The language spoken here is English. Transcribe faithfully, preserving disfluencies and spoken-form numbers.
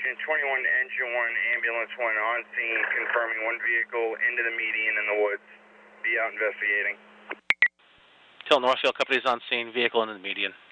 Station twenty-one, Engine one, Ambulance one on scene, confirming one vehicle into the median in the woods. Be out investigating. Till Northfield, company's on scene, vehicle into the median.